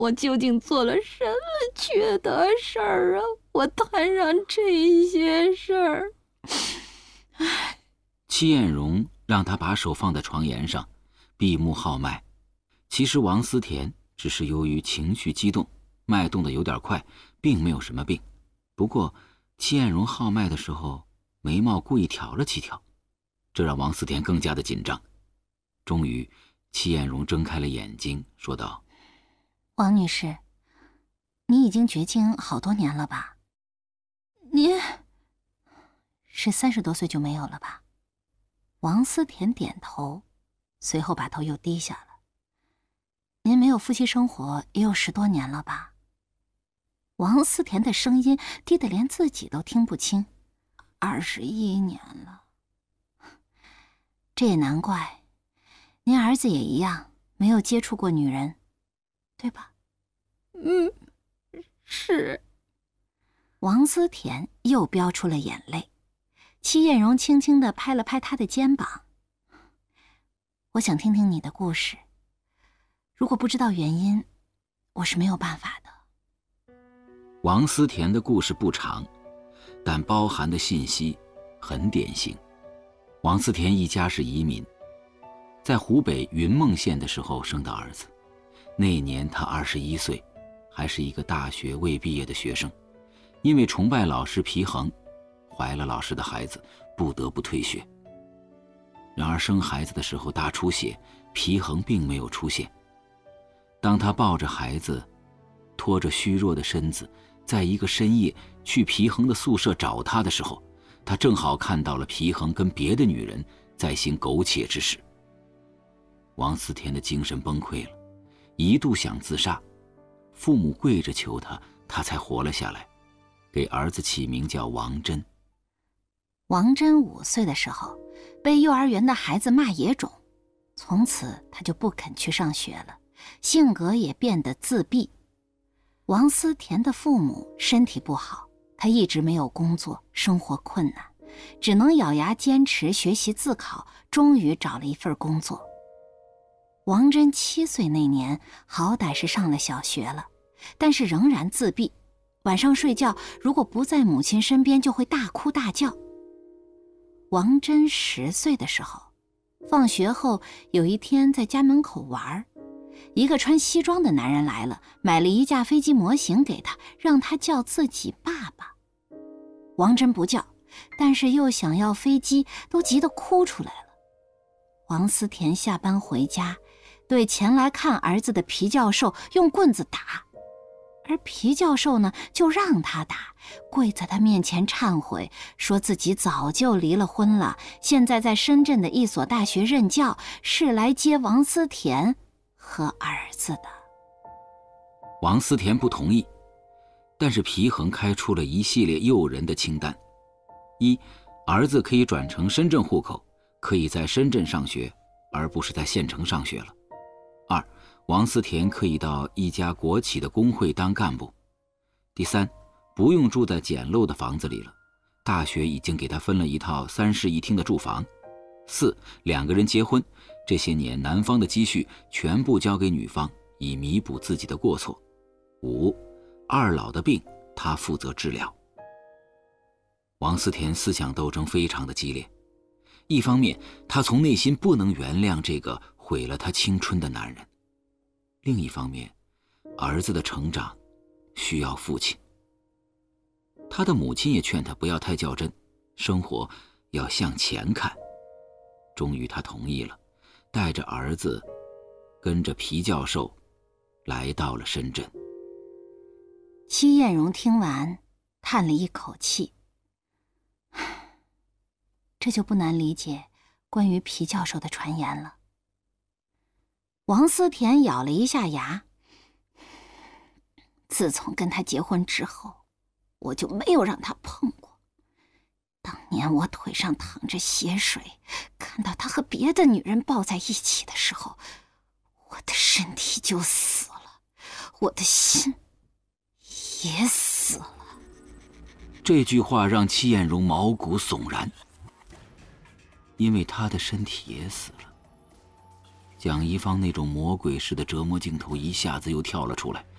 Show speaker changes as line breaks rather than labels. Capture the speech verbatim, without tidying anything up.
我究竟做了什么缺德事儿啊？我摊上这些事儿。
戚艳荣让他把手放在床沿上，闭目号脉。其实王思甜只是由于情绪激动，脉动得有点快，并没有什么病。不过戚艳荣号脉的时候，眉毛故意挑了几挑，这让王思甜更加的紧张。终于戚艳荣睁开了眼睛，说道：
王女士，你已经绝经好多年了吧？
您
是三十多岁就没有了吧？王思甜点头，随后把头又低下了。您没有夫妻生活也有十多年了吧？王思甜的声音低得连自己都听不清。
二十一年了。
这也难怪，您儿子也一样，没有接触过女人，对吧？
嗯，是。
王思甜又飙出了眼泪。戚艳荣轻轻地拍了拍他的肩膀。我想听听你的故事，如果不知道原因，我是没有办法的。
王思甜的故事不长，但包含的信息很典型。王思甜一家是移民，在湖北云梦县的时候生的儿子。那年他二十一岁，还是一个大学未毕业的学生，因为崇拜老师皮恒，怀了老师的孩子，不得不退学。然而生孩子的时候大出血，皮恒并没有出现。当他抱着孩子，拖着虚弱的身子，在一个深夜去皮恒的宿舍找他的时候，他正好看到了皮恒跟别的女人在行苟且之事。王思甜的精神崩溃了，一度想自杀，父母跪着求他，他才活了下来，给儿子起名叫王真。
王真五岁的时候被幼儿园的孩子骂野种，从此他就不肯去上学了，性格也变得自闭。王思甜的父母身体不好，他一直没有工作，生活困难，只能咬牙坚持学习自考，终于找了一份工作。王真七岁那年好歹是上了小学了，但是仍然自闭，晚上睡觉如果不在母亲身边就会大哭大叫。王真十岁的时候，放学后有一天在家门口玩，一个穿西装的男人来了，买了一架飞机模型给他，让他叫自己爸爸。王真不叫，但是又想要飞机，都急得哭出来了。王思甜下班回家，对前来看儿子的皮教授用棍子打，而皮教授呢，就让他打，跪在他面前忏悔，说自己早就离了婚了，现在在深圳的一所大学任教，是来接王思甜和儿子的。
王思甜不同意，但是皮恒开出了一系列诱人的清单：一，儿子可以转成深圳户口，可以在深圳上学，而不是在县城上学了；二，王思甜可以到一家国企的工会当干部；第三，不用住在简陋的房子里了，大学已经给他分了一套三室一厅的住房；四，两个人结婚，这些年男方的积蓄全部交给女方，以弥补自己的过错；五，二老的病他负责治疗。王思甜思想斗争非常的激烈，一方面他从内心不能原谅这个毁了他青春的男人，另一方面儿子的成长需要父亲。他的母亲也劝他不要太较真，生活要向前看。终于他同意了，带着儿子跟着皮教授来到了深圳。
戚艳荣听完叹了一口气，这就不难理解关于皮教授的传言了。王思甜咬了一下牙，自从跟他结婚之后，我就没有让他碰过。当年我腿上淌着血水，看到他和别的女人抱在一起的时候，我的身体就死了，我的心也死了。
这句话让戚艳荣毛骨悚然，因为他的身体也死了。蒋一芳那种魔鬼式的折磨镜头一下子又跳了出来，